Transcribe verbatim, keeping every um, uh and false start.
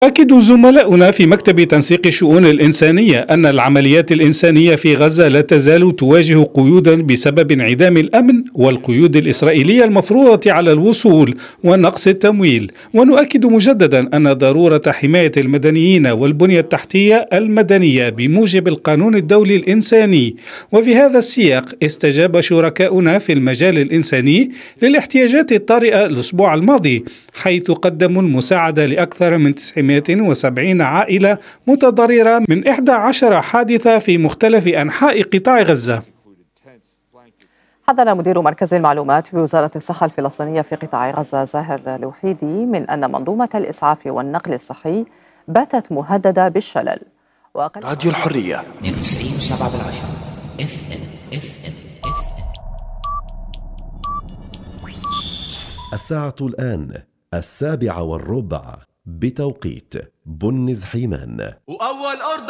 أكد زملاؤنا في مكتب تنسيق الشؤون الإنسانية أن العمليات الإنسانية في غزة لا تزال تواجه قيودا بسبب انعدام الأمن والقيود الإسرائيلية المفروضة على الوصول ونقص التمويل. ونؤكد مجددا أن ضرورة حماية المدنيين والبنية التحتية المدنية بموجب القانون الدولي الإنساني. وفي هذا السياق استجاب شركاؤنا في المجال الإنساني للاحتياجات الطارئة الأسبوع الماضي، حيث قدموا المساعدة لأكثر من تسعمائة وسبعين عائلة متضررة من إحدى عشرة حادثة في مختلف أنحاء قطاع غزة. حذر مدير مركز المعلومات بوزارة الصحة الفلسطينية في قطاع غزة زاهر الوحيدي من أن منظومة الإسعاف والنقل الصحي باتت مهددة بالشلل. راديو الحرية اثنين وتسعين وسبعة بالعشرة اف ام اف ام اف ام. الساعة الآن السابعة والربع بتوقيت بنز حيمان. وأول أرض